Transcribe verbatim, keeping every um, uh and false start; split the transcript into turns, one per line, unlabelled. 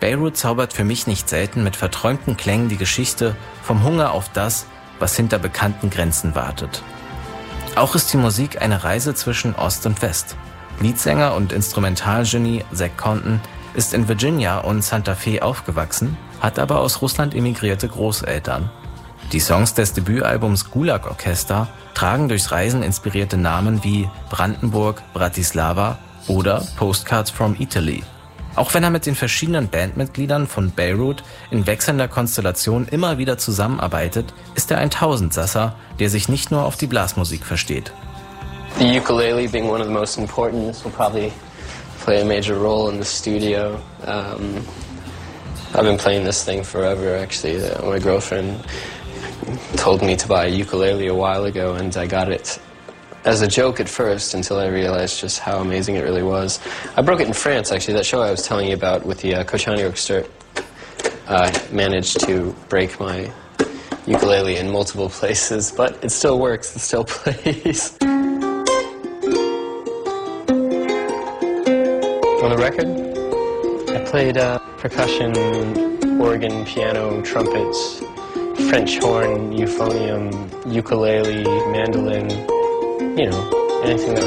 Beirut zaubert für mich nicht selten mit verträumten Klängen die Geschichte vom Hunger auf das, was hinter bekannten Grenzen wartet. Auch ist die Musik eine Reise zwischen Ost und West. Leadsänger und Instrumentalgenie Zach Conton ist in Virginia und Santa Fe aufgewachsen, hat aber aus Russland emigrierte Großeltern. Die Songs des Debütalbums Gulag Orchester tragen durchs Reisen inspirierte Namen wie Brandenburg, Bratislava oder Postcards from Italy. Auch wenn er mit den verschiedenen Bandmitgliedern von Beirut in wechselnder Konstellation immer wieder zusammenarbeitet, ist er ein Tausendsasser, der sich nicht nur auf die Blasmusik versteht.
The ukulele being one of the most important, this will probably play a major role in the studio. Um, I've been playing this thing forever, actually. Uh, my girlfriend told me to buy a ukulele a while ago, and I got it as a joke at first until I realized just how amazing it really was. I broke it in France, actually. That show I was telling you about with the uh, Kochani Orchestra, I uh, managed to break my ukulele in multiple places, but it still works, it still plays. On the record, I played uh, percussion, organ, piano, trumpets, French horn, euphonium, ukulele, mandolin, you know, anything that